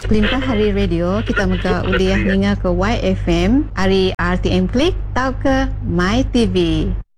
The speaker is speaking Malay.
Kelimpah Hari Radio, kita muka uliah ninga ke YFM, hari RTM Klik, tau ke My TV.